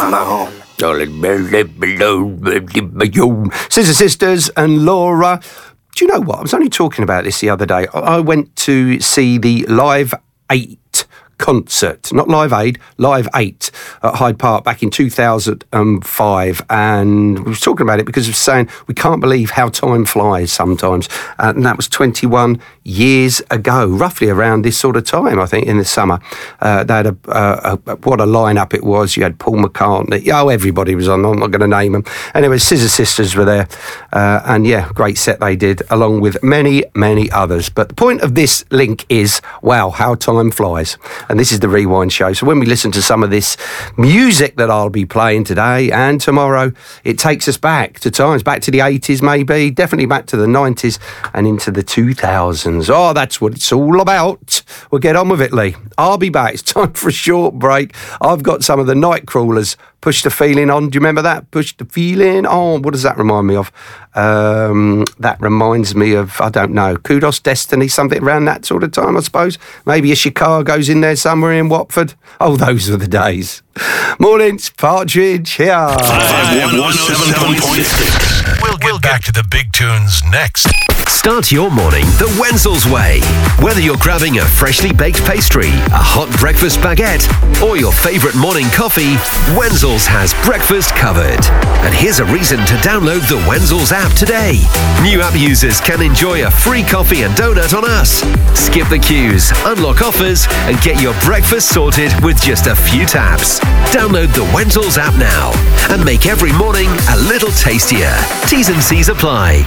Scissor Sisters and Laura. Do you know what? I was only talking about this the other day. I went to see the Live 8 concert, not Live Aid, Live 8 at Hyde Park back in 2005, and we was talking about it because we were saying we can't believe how time flies sometimes, and that was 21 years ago, roughly around this sort of time, I think, in the summer. They had what a lineup it was. You had Paul McCartney, everybody was on, I'm not going to name them. Anyway, Scissor Sisters were there, and yeah, great set they did, along with many, many others. But the point of this link is, wow, how time flies. And this is the Rewind Show. So when we listen to some of this music that I'll be playing today and tomorrow, it takes us back to times, back to the 80s maybe, definitely back to the 90s and into the 2000s. Oh, that's what it's all about. We'll get on with it, Lee. I'll be back. It's time for a short break. I've got some of the Nightcrawlers. Push the Feeling On. Do you remember that? Push the Feeling On. What does that remind me of? That reminds me of, I don't know, Kudos Destiny, something around that sort of time, I suppose. Maybe a Chicago's in there somewhere in Watford. Oh, those were the days. Mornings, Partridge here. 107.6. We'll get back to the big tunes next. Start your morning the Wenzel's way. Whether you're grabbing a freshly baked pastry, a hot breakfast baguette, or your favourite morning coffee, Wenzel's has breakfast covered. And here's a reason to download the Wenzel's app today. New app users can enjoy a free coffee and donut on us. Skip the queues, unlock offers, and get your breakfast sorted with just a few taps. Download the Wenzel's app now and make every morning a little tastier. T's and C's apply.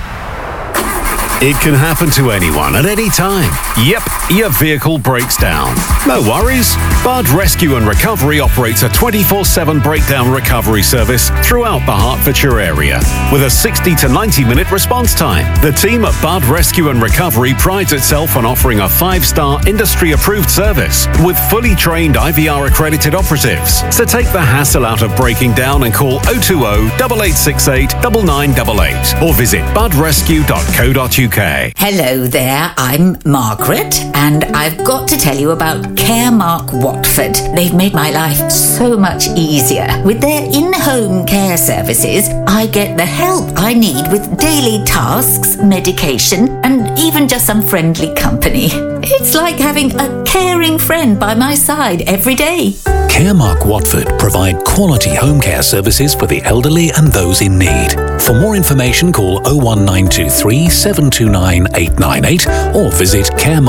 It can happen to anyone at any time. Yep, your vehicle breaks down. No worries. Bud Rescue and Recovery operates a 24/7 breakdown recovery service throughout the Hertfordshire area with a 60 to 90-minute response time. The team at Bud Rescue and Recovery prides itself on offering a 5-star industry-approved service with fully trained IVR-accredited operatives. So take the hassle out of breaking down and call 020 8868 9988 or visit budrescue.co.uk. Hello there, I'm Margaret, and I've got to tell you about Caremark Watford. They've made my life so much easier. With their in-home care services, I get the help I need with daily tasks, medication, and even just some friendly company. It's like having a caring friend by my side every day. Caremark Watford provide quality home care services for the elderly and those in need. For more information, call 01923 729 898 or visit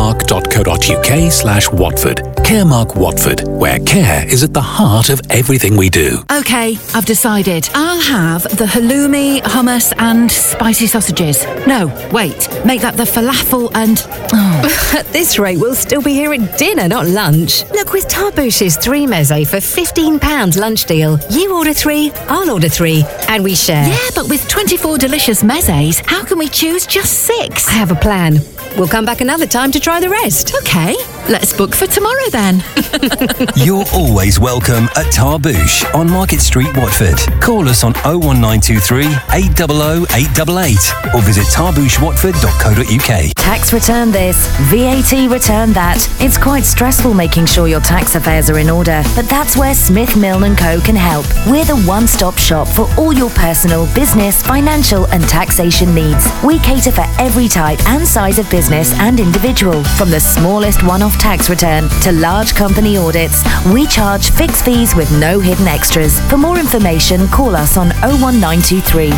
caremark.co.uk/Watford. Caremark Watford, where care is at the heart of everything we do. OK, I've decided. I'll have the halloumi, hummus and spicy sausages. No, wait, make that the falafel and... Oh. At this rate, we'll still be here at dinner, not lunch. Look, with Tarbouche's 3 meze for £15 lunch deal, you order 3, I'll order 3, and we share. Yeah, but with 24 delicious mezes, how can we choose just 6? I have a plan. We'll come back another time to try the rest. OK, let's book for tomorrow then. You're always welcome at Tarbouche on Market Street, Watford. Call us on 01923 800 888 or visit tarbouchewatford.co.uk. Tax return this, VAT return that. It's quite stressful making sure your tax affairs are in order, but that's where Smith Milne & Co can help. We're the one-stop shop for all your personal, business, financial and taxation needs. We cater for every type and size of business and individual. From the smallest one-off tax return to large company audits, we charge fixed fees with no hidden extras. For more information, call us on 01923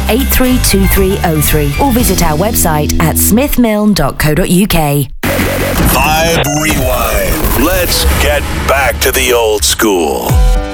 832303 or visit our website at smithmilne.co.uk. Vibe Rewind. Let's get back to the old school.